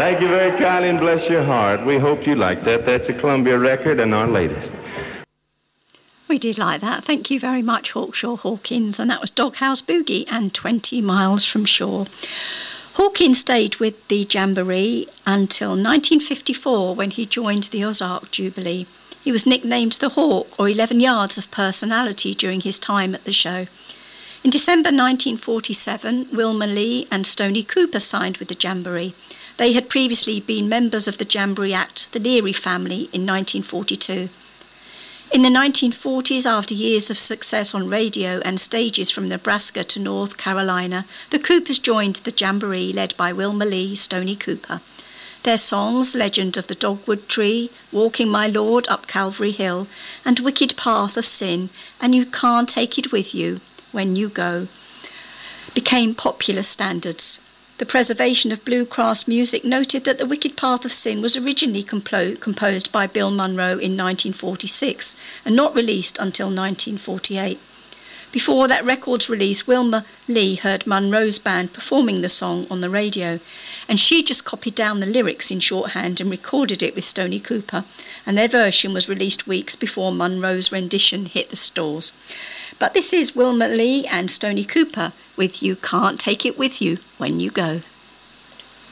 Thank you very kindly and bless your heart. We hope you like that. That's a Columbia record and our latest. We did like that. Thank you very much, Hawkshaw Hawkins. And that was Doghouse Boogie and 20 Miles from Shore. Hawkins stayed with the Jamboree until 1954 when he joined the Ozark Jubilee. He was nicknamed the Hawk, or 11 yards of personality, during his time at the show. In December 1947, Wilma Lee and Stoney Cooper signed with the Jamboree. They had previously been members of the Jamboree act The Leary Family in 1942. In the 1940s, after years of success on radio and stages from Nebraska to North Carolina, the Coopers joined the Jamboree led by Wilma Lee, Stoney Cooper. Their songs, Legend of the Dogwood Tree, Walking My Lord Up Calvary Hill, and Wicked Path of Sin, and You Can't Take It With You When You Go, became popular standards. The Preservation of Bluegrass Music noted that The Wicked Path of Sin was originally composed by Bill Monroe in 1946 and not released until 1948. Before that record's release, Wilma Lee heard Monroe's band performing the song on the radio, and she just copied down the lyrics in shorthand and recorded it with Stoney Cooper, and their version was released weeks before Monroe's rendition hit the stores. But this is Wilma Lee and Stoney Cooper with You Can't Take It With You When You Go.